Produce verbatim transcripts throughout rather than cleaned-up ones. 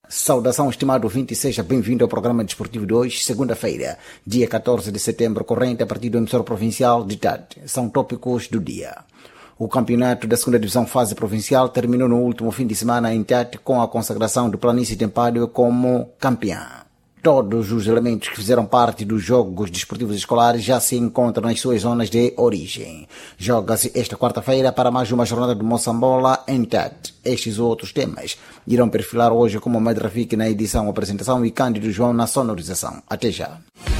Saudação, estimado ouvinte, e seja bem-vindo ao programa desportivo de hoje, segunda-feira, dia catorze de setembro, corrente a partir do emissor provincial de Tete. São tópicos do dia. O campeonato da segunda divisão fase provincial terminou no último fim de semana em Tete com a consagração do Planície Tempádio como campeão. Todos os elementos que fizeram parte dos jogos desportivos escolares já se encontram nas suas zonas de origem. Joga-se esta quarta-feira para mais uma jornada de Moçambola em Tete. Estes outros temas irão perfilar hoje como Madrafique na edição, apresentação e Cândido João na sonorização. Até já.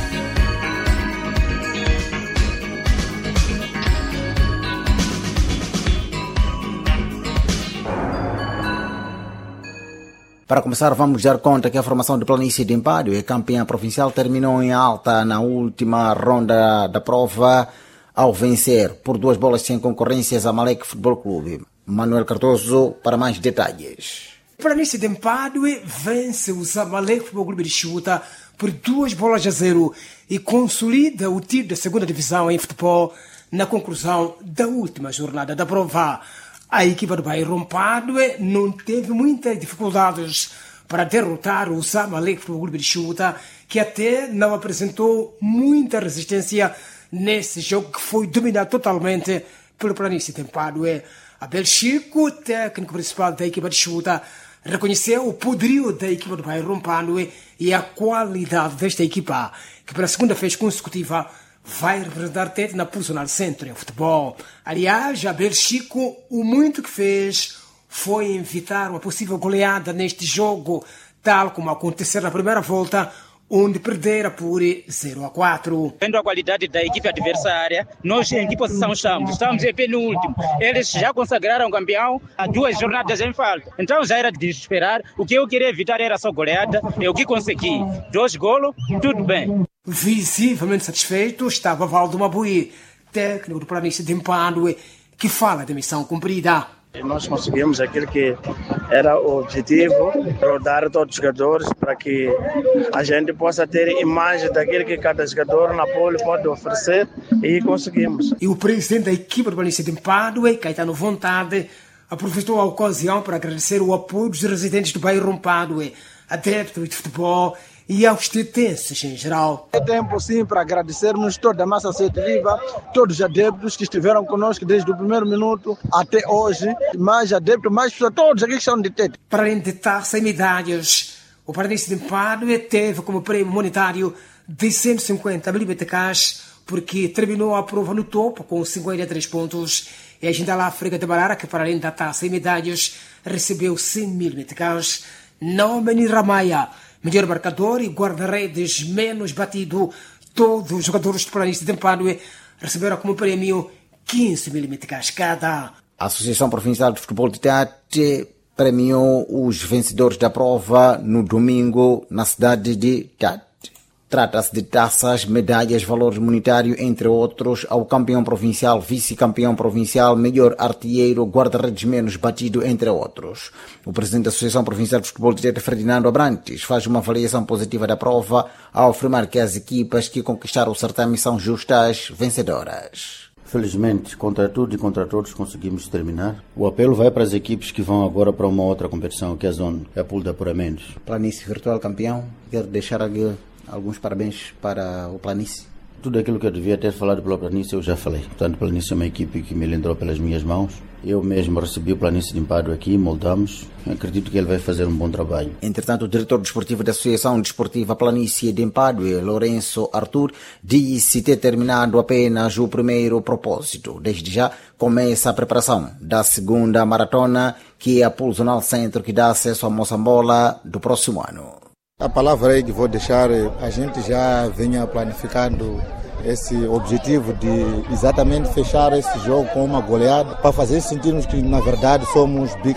Para começar, vamos dar conta que a formação de Planície de Tempádio, a campeã provincial, terminou em alta na última ronda da prova ao vencer por duas bolas sem concorrências a Malek Futebol Clube. Manuel Cardoso para mais detalhes. Planície de Tempádio vence o Zamalek Futebol Clube de Chuta por duas bolas a zero e consolida o título da segunda divisão em futebol na conclusão da última jornada da prova. A equipa do Bairro Rompadue não teve muitas dificuldades para derrotar o Zamalek Futebol Clube de Chuta, que até não apresentou muita resistência nesse jogo que foi dominado totalmente pelo Planície Tempádio. Abel Chico, técnico principal da equipa de Chuta, reconheceu o poderio da equipa do Bairro Rompadue e a qualidade desta equipa, que pela segunda vez consecutiva vai representar Tete na Posicional Centro em futebol. Aliás, Abel Chico, o muito que fez foi evitar uma possível goleada neste jogo, tal como aconteceu na primeira volta, onde perdera por zero a quatro. Vendo a qualidade da equipe adversária, nós em que posição estamos? Estamos em penúltimo. Eles já consagraram campeão há duas jornadas em falta. Então já era de esperar. O que eu queria evitar era só goleada. É o que consegui. Dois golos, tudo bem. Visivelmente satisfeito estava Valdo Mabui, técnico do Planície de Tempádio, que fala da missão cumprida. Nós conseguimos aquilo que era o objetivo, rodar todos os jogadores para que a gente possa ter imagem daquilo que cada jogador na pole pode oferecer, e conseguimos. E o presidente da equipe do Planície de Tempádio, Caetano Vontade, aproveitou a ocasião para agradecer o apoio dos residentes do Bairro Rompadue, adeptos de futebol e aos tetenses em geral. É tempo sim para agradecermos toda a massa assertiva, todos os adeptos que estiveram conosco desde o primeiro minuto até hoje, mais adeptos, mais pessoas, todos aqui que são de Tete. Para além de taça e medalhas, o Planície de Tempádio teve como prêmio monetário de cento e cinquenta mil meticais, porque terminou a prova no topo com cinquenta e três pontos. E a Agenda lá África de Barara, que para além da taça e medalhas, recebeu cem mil meticais. Nomeni Ramaya, melhor marcador e guarda-redes menos batido. Todos os jogadores do Planície de Tempádio receberam como prêmio quinze mil meticais cada. A Associação Provincial de Futebol de Tete premiou os vencedores da prova no domingo na cidade de Tete. Trata-se de taças, medalhas, valores monetários, entre outros, ao campeão provincial, vice-campeão provincial, melhor artilheiro, guarda-redes menos batido, entre outros. O presidente da Associação Provincial de Futebol de Tete, Ferdinando Abrantes, faz uma avaliação positiva da prova ao afirmar que as equipas que conquistaram o certame são justas vencedoras. Felizmente, contra tudo e contra todos conseguimos terminar. O apelo vai para as equipes que vão agora para uma outra competição, que é a zona, é a pool de apuramentos. Planície virtual campeão, quero deixar aqui alguns parabéns para o Planície. Tudo aquilo que eu devia ter falado pela Planície eu já falei. Portanto, o Planície é uma equipe que me liderou pelas minhas mãos. Eu mesmo recebi o Planície de Tempádio aqui, moldamos. Acredito que ele vai fazer um bom trabalho. Entretanto, o diretor desportivo da Associação Desportiva Planície de Tempádio, Lourenço Arthur, disse ter terminado apenas o primeiro propósito. Desde já começa a preparação da segunda maratona, que é a Posicional Centro, que dá acesso a Moçambola do próximo ano. A palavra aí que vou deixar, a gente já vinha planificando esse objetivo de exatamente fechar esse jogo com uma goleada, para fazer sentirmos que na verdade somos